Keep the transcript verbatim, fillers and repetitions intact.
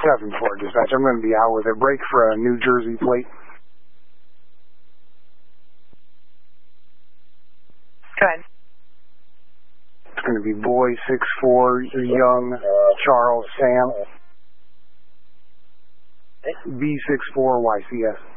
seven four, dispatch. I'm going to be out with a break for a New Jersey plate. Go ahead. It's going to be boy six four, young Charles Sam. B six four Y C S.